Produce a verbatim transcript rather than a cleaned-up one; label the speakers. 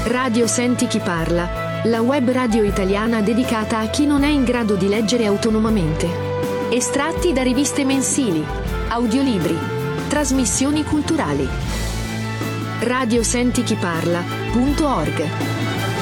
Speaker 1: Radio Senti chi parla, la web radio italiana dedicata a chi non è in grado di leggere autonomamente. Estratti da riviste mensili, audiolibri, trasmissioni culturali. radio senti chi parla punto org